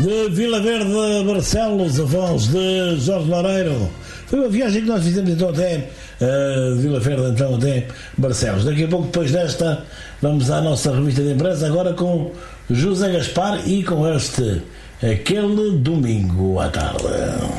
de Vila Verde a Barcelos, a voz de Jorge Loureiro. Foi uma viagem que nós fizemos então até Vila Verde, então até Barcelos. Daqui a pouco, depois desta, vamos à nossa revista de imprensa, agora com José Gaspar e com este Aquele Domingo à Tarde.